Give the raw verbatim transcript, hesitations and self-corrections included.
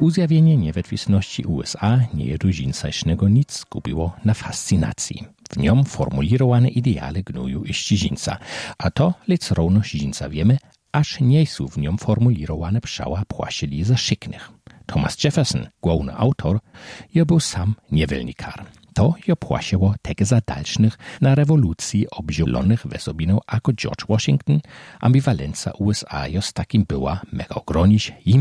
Uzjawienie niewetwisności U S A nie je do dżinsajsznego nic skupiło na fascynacji. W niom formulirowane ideale gnuju i ściżinca, a to lec równość dżinsa wiemy, aż nie są w niom formulirowane pszała płasieli za szyknych. Thomas Jefferson, główny autor, je był sam niewolnikar. To je płasiło tak za dalszych na rewolucji obzielonych wesobinów jako George Washington, ambiwalenca U S A jos takim była mega ogronić im